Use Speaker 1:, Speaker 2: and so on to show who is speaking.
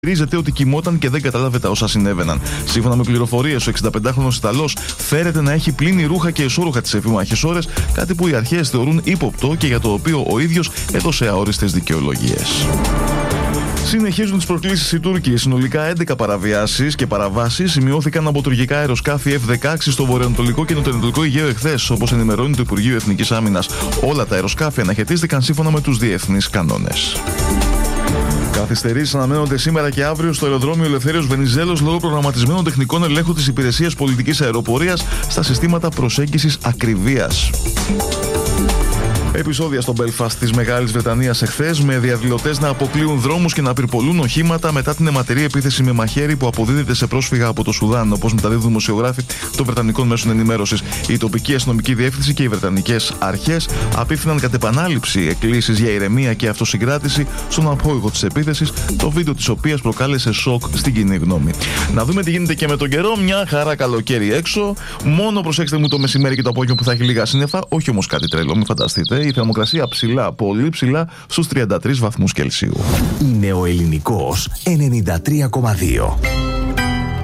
Speaker 1: Ρίζεται ότι κοιμόταν και δεν κατάλαβε τα όσα συνέβαιναν. Σύμφωνα με πληροφορίες, ο 65χρονος Ιταλός φέρεται να έχει πλύνει ρούχα και εσώρουχα τις επίμαχες ώρες, κάτι που οι αρχές θεωρούν ύποπτο και για το οποίο ο ίδιος έδωσε αόριστες δικαιολογίες. Συνεχίζουν τις προκλήσεις οι Τούρκοι. Συνολικά 11 παραβιάσεις και παραβάσεις σημειώθηκαν από τουρκικά αεροσκάφη F-16 στο βορειοανατολικό και νοτιοανατολικό Αιγαίο εχθές, όπως ενημερώνει το Υπουργείο Εθνικής Άμυνας. Όλα τα αεροσκάφη αναχαιτίστηκαν σύμφωνα με τους διεθνείς κανόνες. Καθυστερήσεις αναμένονται σήμερα και αύριο στο αεροδρόμιο Ελευθέριος Βενιζέλος λόγω προγραμματισμένων τεχνικών ελέγχου της Υπηρεσίας Πολιτικής Αεροπορίας στα συστήματα προσέγγισης ακριβίας. Επεισόδια στο Belfast της Μεγάλης Βρετανίας εχθές, με διαδηλωτές να αποκλείουν δρόμους και να πυρπολούν οχήματα μετά την αιματερή επίθεση με μαχαίρι που αποδίδεται σε πρόσφυγα από το Σουδάν, όπως μεταδίδουν δημοσιογράφοι των Βρετανικών μέσων ενημέρωσης. Η τοπική αστυνομική διεύθυνση και οι Βρετανικές αρχές απίφθηναν κατ' επανάληψη εκκλήσεις για ηρεμία και αυτοσυγκράτηση στον απόϊχο της επίθεσης, το βίντεο της οποίας προκάλεσε σοκ στην κοινή γνώμη. Να δούμε τι γίνεται και με τον καιρό. Μια χαρά καλοκαίρι έξω. Μόνο προσέξτε μου το μεσημέρι και το απόγευμα που θα έχει λίγα σύννεφα. Όχι όμως κάτι τρελό, μην φανταστείτε. Η θερμοκρασία ψηλά, πολύ ψηλά, στους 33 βαθμούς Κελσίου.
Speaker 2: Είναι ο Ελληνικός 93,2.